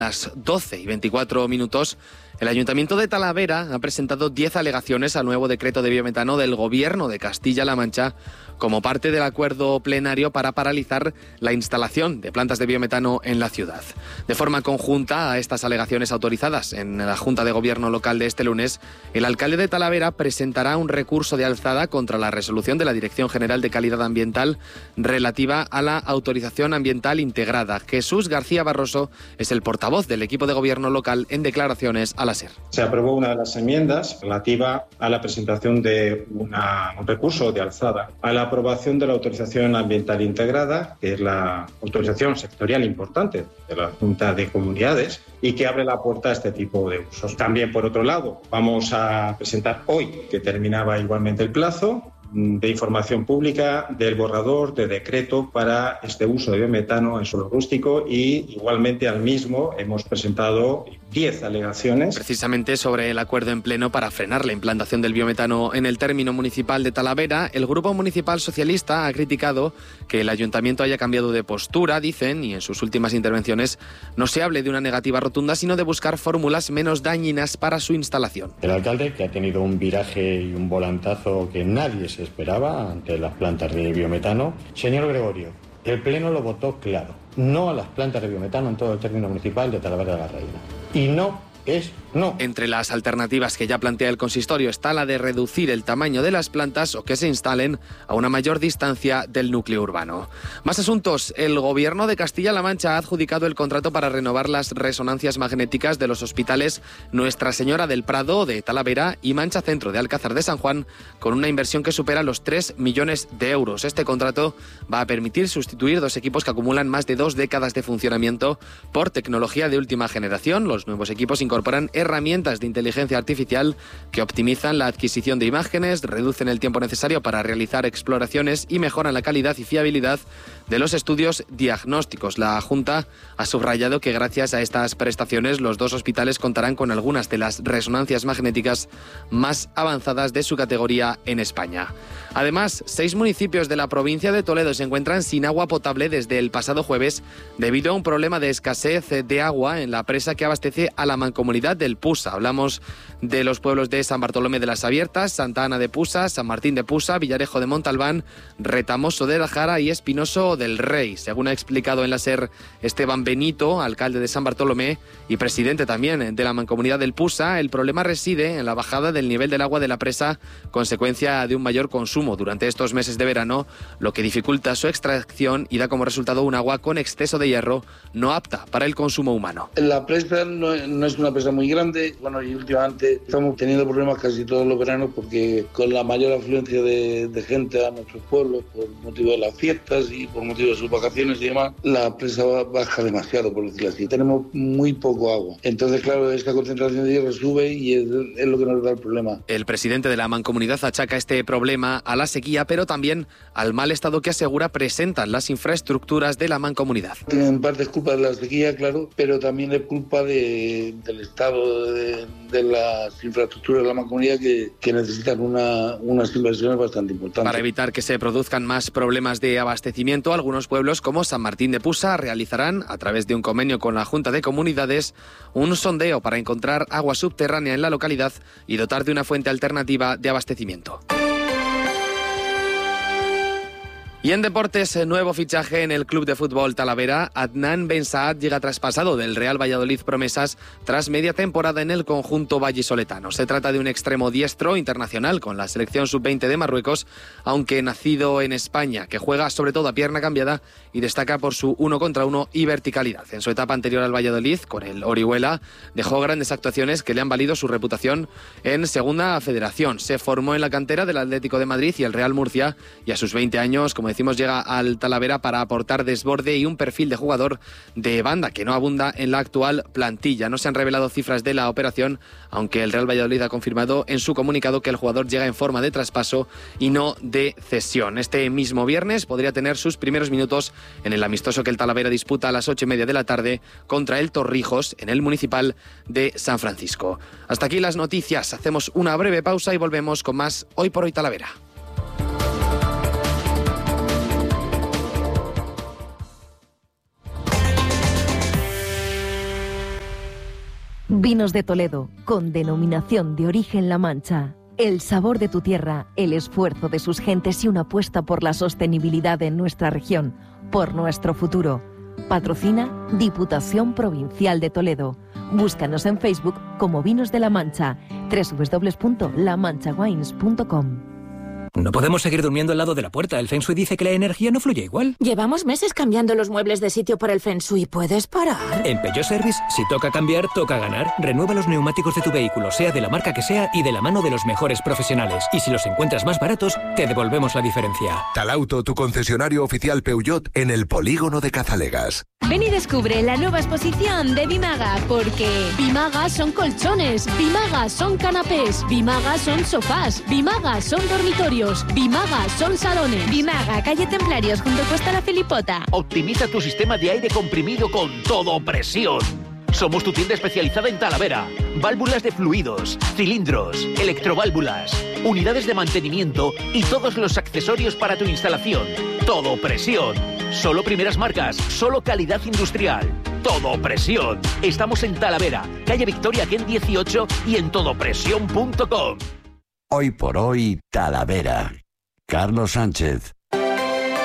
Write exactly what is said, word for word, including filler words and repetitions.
las doce y veinticuatro minutos, el Ayuntamiento de Talavera ha presentado diez alegaciones al nuevo decreto de biometano del Gobierno de Castilla-La Mancha como parte del acuerdo plenario para paralizar la instalación de plantas de biometano en la ciudad. De forma conjunta a estas alegaciones autorizadas en la Junta de Gobierno local de este lunes, el alcalde de Talavera presentará un recurso de alzada contra la resolución de la Dirección General de Calidad Ambiental relativa a la autorización ambiental integrada. Jesús García Barroso es el portavoz del equipo de gobierno local en declaraciones a la SER. Se aprobó una de las enmiendas relativa a la presentación de una, un recurso de alzada a la aprobación de la autorización ambiental integrada, que es la autorización sectorial importante de la Junta de Comunidades y que abre la puerta a este tipo de usos. También, por otro lado, vamos a presentar hoy, que terminaba igualmente el plazo, de información pública del borrador de decreto para este uso de biometano en suelo rústico y igualmente al mismo hemos presentado diez alegaciones. Precisamente sobre el acuerdo en pleno para frenar la implantación del biometano en el término municipal de Talavera, el Grupo Municipal Socialista ha criticado que el Ayuntamiento haya cambiado de postura, dicen, y en sus últimas intervenciones no se hable de una negativa rotunda, sino de buscar fórmulas menos dañinas para su instalación. El alcalde, que ha tenido un viraje y un volantazo que nadie se esperaba ante las plantas de biometano. Señor Gregorio, el Pleno lo votó claro. No a las plantas de biometano en todo el término municipal de Talavera de la Reina. Y no es no. Entre las alternativas que ya plantea el consistorio está la de reducir el tamaño de las plantas o que se instalen a una mayor distancia del núcleo urbano. Más asuntos. El Gobierno de Castilla-La Mancha ha adjudicado el contrato para renovar las resonancias magnéticas de los hospitales Nuestra Señora del Prado de Talavera y Mancha Centro de Alcázar de San Juan, con una inversión que supera los tres millones de euros. Este contrato va a permitir sustituir dos equipos que acumulan más de dos décadas de funcionamiento por tecnología de última generación. Los nuevos equipos incorporan herramientas de inteligencia artificial que optimizan la adquisición de imágenes, reducen el tiempo necesario para realizar exploraciones y mejoran la calidad y fiabilidad de los estudios diagnósticos. La Junta ha subrayado que gracias a estas prestaciones los dos hospitales contarán con algunas de las resonancias magnéticas más avanzadas de su categoría en España. Además, seis municipios de la provincia de Toledo se encuentran sin agua potable desde el pasado jueves debido a un problema de escasez de agua en la presa que abastece a la mancomunidad del Pusa. Hablamos de los pueblos de San Bartolomé de las Abiertas, Santa Ana de Pusa, San Martín de Pusa, Villarejo de Montalbán, Retamoso de la Jara y Espinoso del Rey. Según ha explicado en la SER Esteban Benito, alcalde de San Bartolomé y presidente también de la mancomunidad del Pusa, el problema reside en la bajada del nivel del agua de la presa, consecuencia de un mayor consumo durante estos meses de verano, lo que dificulta su extracción y da como resultado un agua con exceso de hierro no apta para el consumo humano. La presa no, no es una presa muy grande, bueno, y últimamente estamos teniendo problemas casi todos los veranos porque con la mayor afluencia de, de gente a nuestros pueblos por motivo de las fiestas y por motivo de sus vacaciones y demás, la presa baja demasiado, por decirlo así. Tenemos muy poco agua. Entonces, claro, esta concentración de hierro sube y es, es lo que nos da el problema. El presidente de la mancomunidad achaca este problema a la sequía, pero también al mal estado que asegura presentan las infraestructuras de la mancomunidad. En parte es culpa de la sequía, claro, pero también es culpa de, del estado de, de las infraestructuras de la mancomunidad que, que necesitan una, unas inversiones bastante importantes. Para evitar que se produzcan más problemas de abastecimiento, algunos pueblos como San Martín de Pusa realizarán, a través de un convenio con la Junta de Comunidades, un sondeo para encontrar agua subterránea en la localidad y dotar de una fuente alternativa de abastecimiento. Y en deportes, nuevo fichaje en el club de fútbol Talavera. Adnan Ben Saad llega traspasado del Real Valladolid Promesas tras media temporada en el conjunto vallisoletano. Se trata de un extremo diestro internacional con la selección sub veinte de Marruecos, aunque nacido en España, que juega sobre todo a pierna cambiada y destaca por su uno contra uno y verticalidad. En su etapa anterior al Valladolid, con el Orihuela, dejó grandes actuaciones que le han valido su reputación en Segunda Federación. Se formó en la cantera del Atlético de Madrid y el Real Murcia y a sus veinte años, como decimos, llega al Talavera para aportar desborde y un perfil de jugador de banda que no abunda en la actual plantilla. No se han revelado cifras de la operación, aunque el Real Valladolid ha confirmado en su comunicado que el jugador llega en forma de traspaso y no de cesión. Este mismo viernes podría tener sus primeros minutos en el amistoso que el Talavera disputa a las ocho y media de la tarde contra el Torrijos en el Municipal de San Francisco. Hasta aquí las noticias. Hacemos una breve pausa y volvemos con más Hoy por Hoy Talavera. Vinos de Toledo, con denominación de origen La Mancha. El sabor de tu tierra, el esfuerzo de sus gentes y una apuesta por la sostenibilidad en nuestra región, por nuestro futuro. Patrocina Diputación Provincial de Toledo. Búscanos en Facebook como Vinos de La Mancha, doble u doble u doble u punto la mancha wines punto com. No podemos seguir durmiendo al lado de la puerta. El Feng Shui dice que la energía no fluye igual. Llevamos meses cambiando los muebles de sitio por el Feng Shui. ¿Puedes parar? En Peugeot Service, si toca cambiar, toca ganar. Renueva los neumáticos de tu vehículo, sea de la marca que sea y de la mano de los mejores profesionales. Y si los encuentras más baratos, te devolvemos la diferencia. Talauto, tu concesionario oficial Peugeot en el polígono de Cazalegas. Ven y descubre la nueva exposición de Bimaga, porque Bimaga son colchones, Bimaga son canapés, Bimaga son sofás, Bimaga son dormitorios, Bimaga son salones. Bimaga, calle Templarios, junto a Costa La Filipota. Optimiza tu sistema de aire comprimido con todo presión. Somos tu tienda especializada en Talavera. Válvulas de fluidos, cilindros, electroválvulas, unidades de mantenimiento y todos los accesorios para tu instalación. Todo presión. Solo primeras marcas, solo calidad industrial. Todo presión. Estamos en Talavera, calle Victoria Ken dieciocho y en todopresión punto com. Hoy por hoy, Talavera. Carlos Sánchez.